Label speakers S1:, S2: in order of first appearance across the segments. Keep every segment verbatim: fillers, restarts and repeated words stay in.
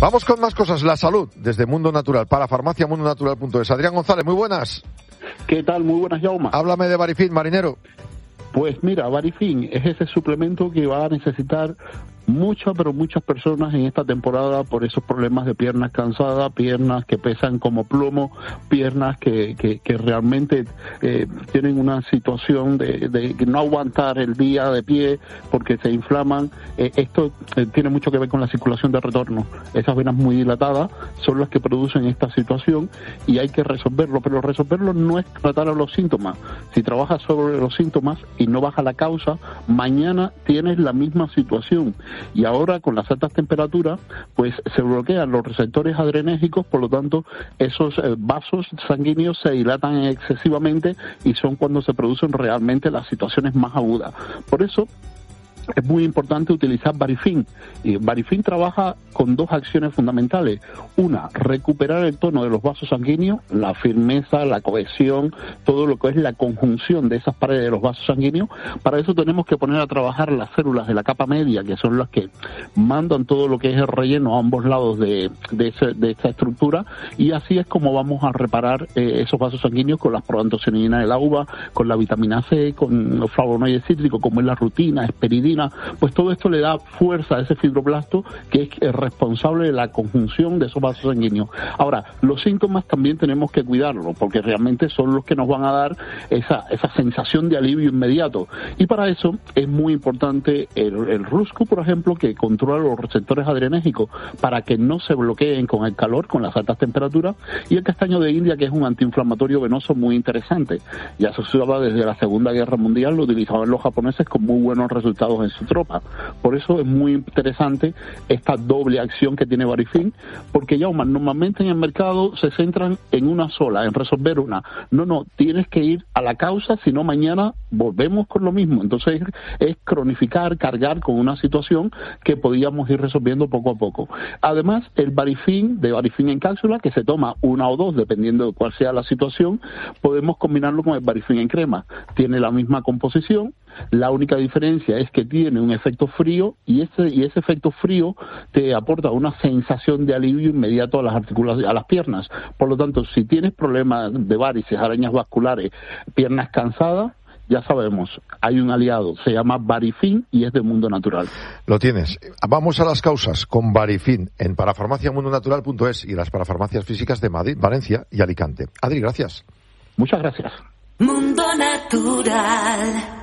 S1: Vamos con más cosas. La salud, desde Mundo Natural, para farmacia mundo natural punto es. Adrián González, muy buenas.
S2: ¿Qué tal? Muy buenas, Jaume.
S1: Háblame de Barifin, marinero.
S2: Pues mira, Barifin es ese suplemento que va a necesitar muchas, pero muchas personas en esta temporada por esos problemas de piernas cansadas, piernas que pesan como plomo, piernas que, que, que realmente eh, tienen una situación de, de no aguantar el día de pie porque se inflaman. Eh, esto eh, tiene mucho que ver con la circulación de retorno. Esas venas muy dilatadas son las que producen esta situación y hay que resolverlo, pero resolverlo no es tratar a los síntomas. Si trabajas sobre los síntomas y no baja la causa, mañana tienes la misma situación. Y ahora, con las altas temperaturas, pues se bloquean los receptores adrenérgicos, por lo tanto, esos eh, vasos sanguíneos se dilatan excesivamente y son cuando se producen realmente las situaciones más agudas. Por eso, es muy importante utilizar Barifin. Y Barifin trabaja con dos acciones fundamentales. Una, recuperar el tono de los vasos sanguíneos, la firmeza, la cohesión, todo lo que es la conjunción de esas paredes de los vasos sanguíneos. Para eso tenemos que poner a trabajar las células de la capa media, que son las que mandan todo lo que es el relleno a ambos lados de, de, ese, de esta estructura, y así es como vamos a reparar eh, esos vasos sanguíneos con las proantocianinas de la uva, con la vitamina C, con los flavonoides cítricos, como es la rutina, esperidina. Pues todo esto le da fuerza a ese fibroblasto que es responsable de la conjunción de esos vasos sanguíneos. Ahora, los síntomas también tenemos que cuidarlos porque realmente son los que nos van a dar esa, esa sensación de alivio inmediato. Y para eso es muy importante el, el Ruscu, por ejemplo, que controla los receptores adrenérgicos para que no se bloqueen con el calor, con las altas temperaturas, y el castaño de India, que es un antiinflamatorio venoso muy interesante. Ya se usaba desde la Segunda Guerra Mundial, lo utilizaban los japoneses con muy buenos resultados en su tropa. Por eso es muy interesante esta doble acción que tiene Barifin, porque ya normalmente en el mercado se centran en una sola, en resolver una. No, no, tienes que ir a la causa, si no mañana volvemos con lo mismo. Entonces es cronificar, cargar con una situación que podíamos ir resolviendo poco a poco. Además, el Barifin, de Barifin en cápsula, que se toma una o dos, dependiendo de cuál sea la situación, podemos combinarlo con el Barifin en crema. Tiene la misma composición. La única diferencia es que tiene un efecto frío y ese y ese efecto frío te aporta una sensación de alivio inmediato a las articulaciones, a las piernas. Por lo tanto, si tienes problemas de varices, arañas vasculares, piernas cansadas, ya sabemos, hay un aliado, se llama Barifin y es de Mundo Natural.
S1: Lo tienes. Vamos a las causas con Barifin en parafarmacia mundo natural punto es y las parafarmacias físicas de Madrid, Valencia y Alicante. Adri, gracias.
S2: Muchas gracias.
S3: Mundo Natural.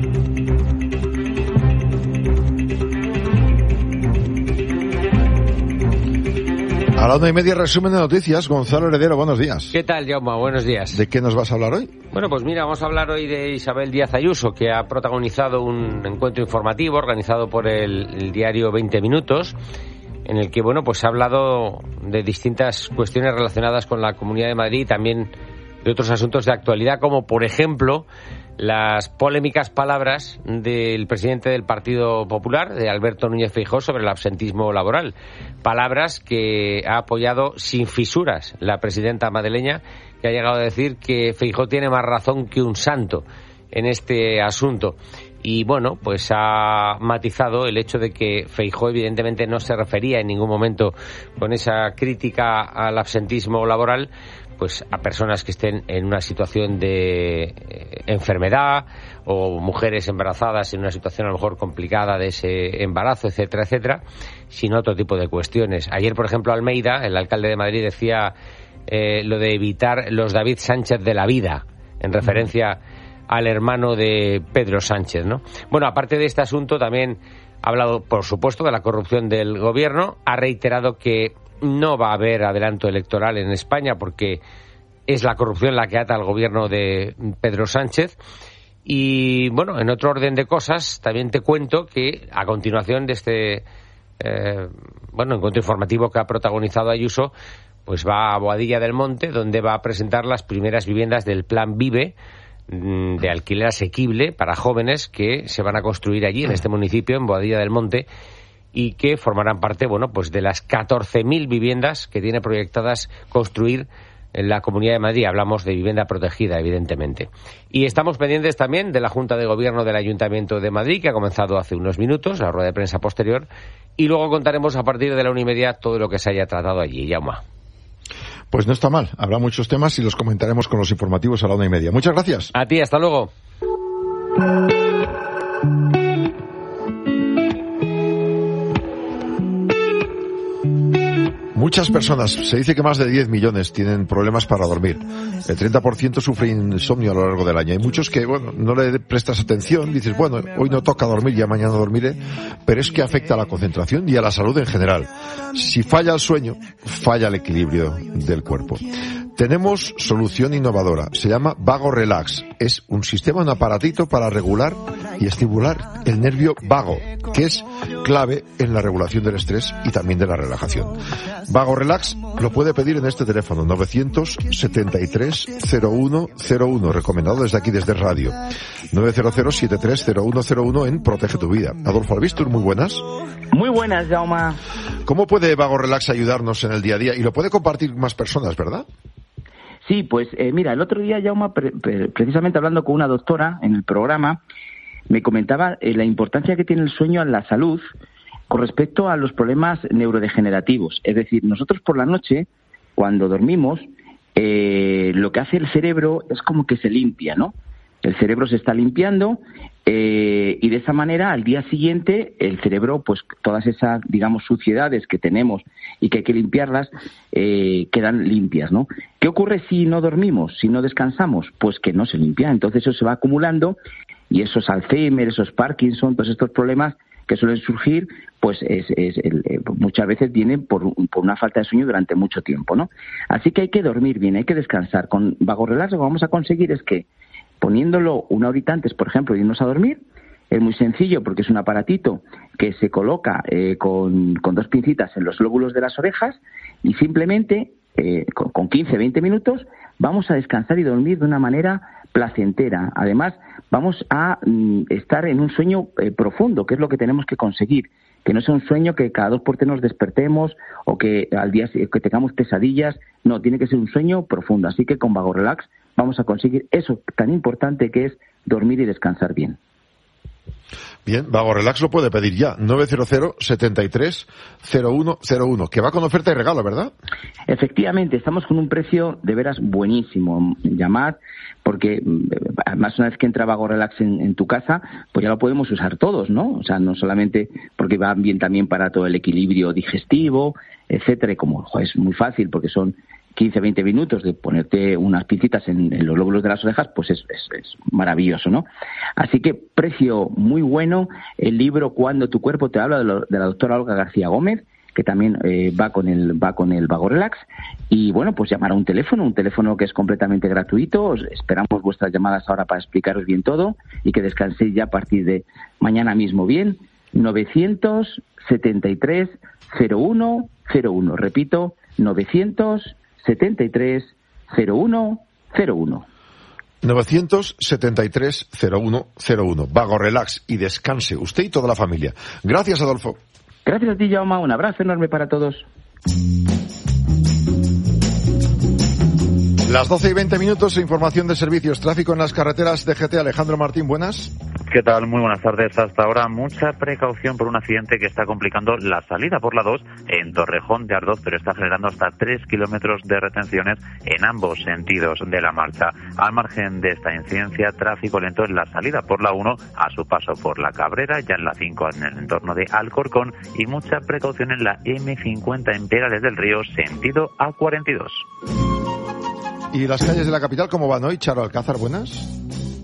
S1: A la una y media, resumen de noticias. Gonzalo Heredero, buenos días.
S4: ¿Qué tal, Jaume? Buenos días.
S1: ¿De qué nos vas a hablar hoy?
S4: Bueno, pues mira, vamos a hablar hoy de Isabel Díaz Ayuso, que ha protagonizado un encuentro informativo organizado por el, el diario veinte minutos, en el que, bueno, pues ha hablado de distintas cuestiones relacionadas con la Comunidad de Madrid y también de otros asuntos de actualidad, como, por ejemplo, las polémicas palabras del presidente del Partido Popular, de Alberto Núñez Feijóo, sobre el absentismo laboral. Palabras que ha apoyado sin fisuras la presidenta madrileña, que ha llegado a decir que Feijóo tiene más razón que un santo en este asunto. Y bueno, pues ha matizado el hecho de que Feijóo evidentemente no se refería en ningún momento con esa crítica al absentismo laboral pues a personas que estén en una situación de eh, enfermedad o mujeres embarazadas en una situación a lo mejor complicada de ese embarazo, etcétera, etcétera, sino otro tipo de cuestiones. Ayer, por ejemplo, Almeida, el alcalde de Madrid, decía eh, lo de evitar los David Sánchez de la vida, en referencia al hermano de Pedro Sánchez, ¿no? Bueno, aparte de este asunto, también ha hablado, por supuesto, de la corrupción del gobierno, ha reiterado que no va a haber adelanto electoral en España porque es la corrupción la que ata al gobierno de Pedro Sánchez. Y bueno, en otro orden de cosas, también te cuento que a continuación de este eh, bueno encuentro informativo que ha protagonizado Ayuso, pues va a Boadilla del Monte, donde va a presentar las primeras viviendas del Plan Vive, de alquiler asequible para jóvenes que se van a construir allí en este municipio, en Boadilla del Monte, y que formarán parte, bueno, pues de las catorce mil viviendas que tiene proyectadas construir en la Comunidad de Madrid. Hablamos de vivienda protegida, evidentemente. Y estamos pendientes también de la Junta de Gobierno del Ayuntamiento de Madrid, que ha comenzado hace unos minutos, la rueda de prensa posterior, y luego contaremos a partir de la una y media todo lo que se haya tratado allí. Jaume.
S1: Pues no está mal. Habrá muchos temas y los comentaremos con los informativos a la una y media. Muchas gracias.
S4: A ti, hasta luego.
S1: Muchas personas, se dice que más de diez millones tienen problemas para dormir. El treinta por ciento sufre insomnio a lo largo del año. Hay muchos que, bueno, no le prestas atención, dices, bueno, hoy no toca dormir, ya mañana dormiré, pero es que afecta a la concentración y a la salud en general. Si falla el sueño, falla el equilibrio del cuerpo. Tenemos solución innovadora, se llama Vago Relax. Es un sistema, un aparatito para regular y estimular el nervio vago, que es clave en la regulación del estrés y también de la relajación. Vago Relax lo puede pedir en este teléfono, novecientos setenta y tres cero uno cero uno, recomendado desde aquí, desde radio. novecientos setenta y tres cero uno cero uno en Protege tu Vida. Adolfo Albistur, muy buenas.
S5: Muy buenas, Jaume.
S1: ¿Cómo puede Vago Relax ayudarnos en el día a día? Y lo puede compartir más personas, ¿verdad?
S5: Sí, pues eh, mira, el otro día, Jaume, pre- pre- precisamente hablando con una doctora en el programa, me comentaba eh, la importancia que tiene el sueño en la salud con respecto a los problemas neurodegenerativos. Es decir, nosotros por la noche, cuando dormimos, eh, lo que hace el cerebro es como que se limpia, ¿no? El cerebro se está limpiando eh, y de esa manera al día siguiente el cerebro, pues todas esas, digamos, suciedades que tenemos y que hay que limpiarlas, eh, quedan limpias, ¿no? ¿Qué ocurre si no dormimos, si no descansamos? Pues que no se limpia, entonces eso se va acumulando y esos Alzheimer, esos Parkinson, todos estos problemas que suelen surgir, pues es, es el, eh, muchas veces vienen por, por una falta de sueño durante mucho tiempo, ¿no? Así que hay que dormir bien, hay que descansar. Con Vago Relax lo que vamos a conseguir es que, poniéndolo una horita antes, por ejemplo, de irnos a dormir, es muy sencillo porque es un aparatito que se coloca eh, con, con dos pincitas en los lóbulos de las orejas y simplemente eh, con, con quince a veinte minutos vamos a descansar y dormir de una manera placentera. Además, vamos a mm, estar en un sueño eh, profundo, que es lo que tenemos que conseguir. Que no sea un sueño que cada dos por tres nos despertemos o que al día que tengamos pesadillas. No, tiene que ser un sueño profundo. Así que con Vago Relax vamos a conseguir eso tan importante que es dormir y descansar bien.
S1: Bien, Vago Relax lo puede pedir ya, novecientos setenta y tres cero uno cero uno, que va con oferta y regalo, ¿verdad?
S5: Efectivamente, estamos con un precio de veras buenísimo. Llamad, porque además una vez que entra Vago Relax en, en tu casa, pues ya lo podemos usar todos, ¿no? O sea, no solamente porque va bien también para todo el equilibrio digestivo, etcétera, y como joder, es muy fácil porque son quince a veinte minutos de ponerte unas pincitas en, en los lóbulos de las orejas, pues es, es, es maravilloso, ¿no? Así que precio muy bueno. El libro Cuando tu cuerpo te habla, de, lo, de la doctora Olga García Gómez, que también eh, va con el va con el Vago Relax. Y bueno, pues llamar a un teléfono, un teléfono que es completamente gratuito. Os esperamos vuestras llamadas ahora para explicaros bien todo y que descanséis ya a partir de mañana mismo bien. novecientos setenta y tres cero uno cero uno. Repito, novecientos setenta y tres cero uno cero uno.
S1: novecientos setenta y tres cero uno cero uno. Vago Relax, y descanse usted y toda la familia. Gracias, Adolfo.
S5: Gracias a ti, Jaume. Un abrazo enorme para todos.
S1: Las doce y veinte minutos, información de servicios. Tráfico en las carreteras de G T. Alejandro Martín, buenas.
S6: ¿Qué tal? Muy buenas tardes. Hasta ahora mucha precaución por un accidente que está complicando la salida por la dos en Torrejón de Ardoz, pero está generando hasta tres kilómetros de retenciones en ambos sentidos de la marcha. Al margen de esta incidencia, tráfico lento en la salida por la uno a su paso por la Cabrera, ya en la cinco en el entorno de Alcorcón, y mucha precaución en la eme cincuenta en Perales del Río, sentido A cuarenta y dos.
S1: ¿Y las calles de la capital cómo van hoy? Charo Alcázar, buenas.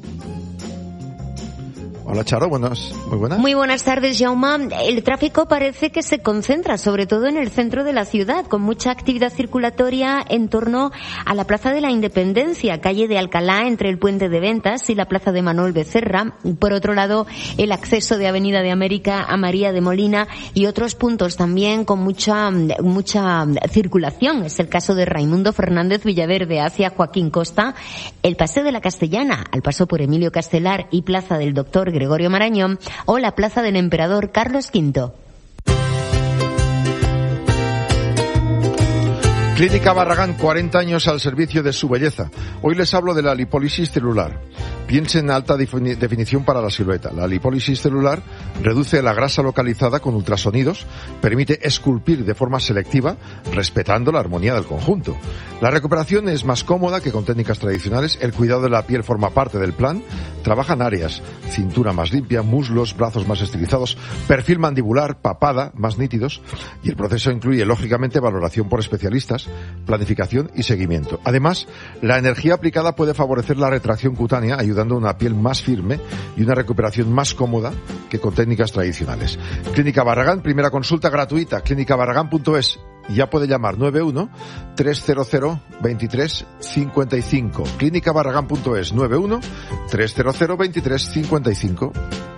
S1: Hola, Charo, buenas, muy buenas.
S7: Muy buenas tardes, Jaume. El tráfico parece que se concentra sobre todo en el centro de la ciudad, con mucha actividad circulatoria en torno a la Plaza de la Independencia, calle de Alcalá, entre el Puente de Ventas y la Plaza de Manuel Becerra. Por otro lado, el acceso de Avenida de América a María de Molina y otros puntos también con mucha mucha circulación. Es el caso de Raimundo Fernández Villaverde hacia Joaquín Costa, el Paseo de la Castellana al paso por Emilio Castelar y Plaza del Doctor Gregorio Marañón, o la Plaza del Emperador Carlos quinto.
S1: Clínica Barragán, cuarenta años al servicio de su belleza. Hoy les hablo de la lipólisis celular. Piensen en alta definición para la silueta. La lipólisis celular reduce la grasa localizada con ultrasonidos, permite esculpir de forma selectiva, respetando la armonía del conjunto. La recuperación es más cómoda que con técnicas tradicionales. El cuidado de la piel forma parte del plan. Trabajan áreas: cintura más limpia, muslos, brazos más estilizados, perfil mandibular, papada más nítidos. Y el proceso incluye, lógicamente, valoración por especialistas, planificación y seguimiento. Además, la energía aplicada puede favorecer la retracción cutánea, ayudando a una piel más firme y una recuperación más cómoda que con técnicas tradicionales. Clínica Barragán, primera consulta gratuita, clínica barragán punto es. Ya puede llamar nueve uno tres cero cero dos tres cinco cinco. clínica barragán punto es, nueve uno tres cero cero dos tres cinco cinco.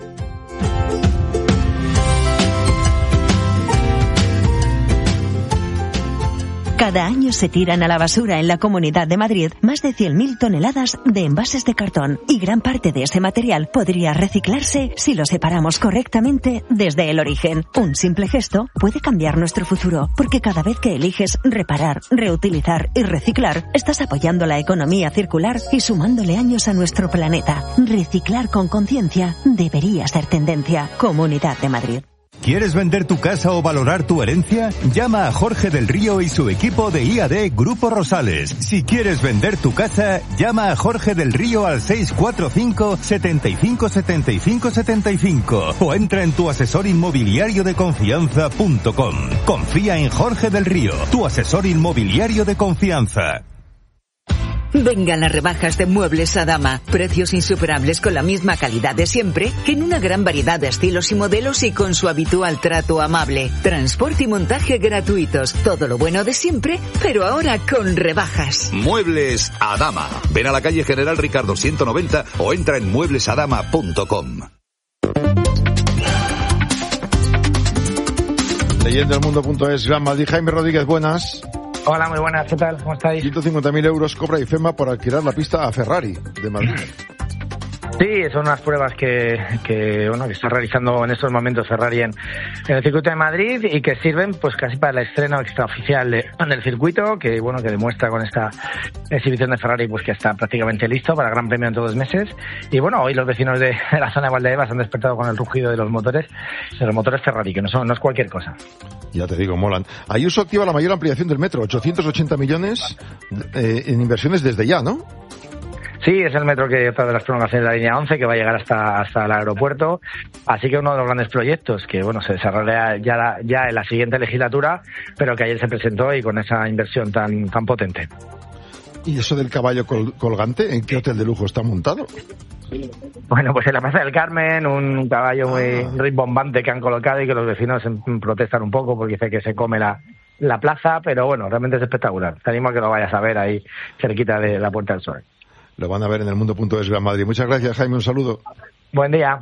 S8: Cada año se tiran a la basura en la Comunidad de Madrid más de cien mil toneladas de envases de cartón, y gran parte de ese material podría reciclarse si lo separamos correctamente desde el origen. Un simple gesto puede cambiar nuestro futuro, porque cada vez que eliges reparar, reutilizar y reciclar, estás apoyando la economía circular y sumándole años a nuestro planeta. Reciclar con conciencia debería ser tendencia. Comunidad de Madrid.
S9: ¿Quieres vender tu casa o valorar tu herencia? Llama a Jorge del Río y su equipo de I A D Grupo Rosales. Si quieres vender tu casa, llama a Jorge del Río al seis cuatro cinco, setenta y cinco, setenta y cinco, setenta y cinco o entra en tu asesor inmobiliario de confianza punto com. Confía en Jorge del Río, tu asesor inmobiliario de confianza.
S10: Vengan las rebajas de Muebles Adama. Precios insuperables con la misma calidad de siempre, en una gran variedad de estilos y modelos y con su habitual trato amable. Transporte y montaje gratuitos. Todo lo bueno de siempre, pero ahora con rebajas.
S11: Muebles Adama. Ven a la calle General Ricardo ciento noventa o entra en muebles adama punto com.
S1: Leyendo el mundo punto es, Gran Madrid. Jaime Rodríguez, buenas.
S12: Hola, muy buenas, ¿qué tal? ¿Cómo estáis?
S1: ciento cincuenta mil euros cobra IFEMA por alquilar la pista a Ferrari de Madrid.
S12: Sí, son unas pruebas que, que bueno que está realizando en estos momentos Ferrari en, en el circuito de Madrid y que sirven pues casi para el estreno extraoficial de, del circuito, que bueno que demuestra con esta exhibición de Ferrari pues que está prácticamente listo para el Gran Premio en dos meses. Y bueno, hoy los vecinos de, de la zona de Valdebebas han despertado con el rugido de los motores, de los motores Ferrari, que no son no es cualquier cosa.
S1: Ya te digo, molan. Ayuso activa la mayor ampliación del metro, ochocientos ochenta millones eh, en inversiones desde ya, ¿no?
S12: Sí, es el metro que otra de las prolongaciones de la línea once que va a llegar hasta hasta el aeropuerto, así que uno de los grandes proyectos que bueno se desarrolla ya la, ya en la siguiente legislatura, pero que ayer se presentó y con esa inversión tan tan potente.
S1: ¿Y eso del caballo col- colgante, en qué hotel de lujo está montado?
S12: Bueno, pues en la Plaza del Carmen, un caballo muy
S1: ah.
S12: rimbombante que han colocado y que los vecinos protestan un poco porque dice que se come la la plaza, pero bueno, realmente es espectacular. Te animo a que lo vayas a ver ahí cerquita de la Puerta del Sol.
S1: Lo van a ver en el mundo punto es Gran Madrid. Muchas gracias, Jaime, un saludo.
S12: Buen día.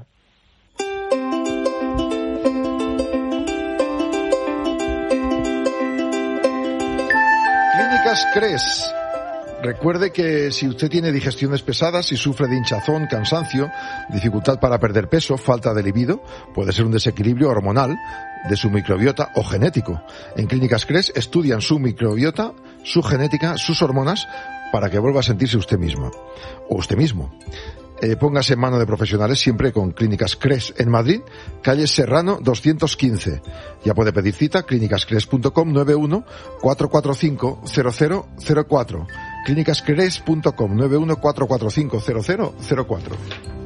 S1: Clínicas Cres. Recuerde que si usted tiene digestiones pesadas, si sufre de hinchazón, cansancio, dificultad para perder peso, falta de libido, puede ser un desequilibrio hormonal de su microbiota o genético. En Clínicas Cres estudian su microbiota, su genética, sus hormonas, para que vuelva a sentirse usted misma o usted mismo. Eh, póngase en mano de profesionales siempre con Clínicas Cres en Madrid, calle Serrano doscientos quince. Ya puede pedir cita, clínicas cres punto com, nueve uno cuatro cuatro cinco cero cero cero cuatro. clínicas cres punto com, nueve uno cuatro cuatro cinco cero cero cero cuatro.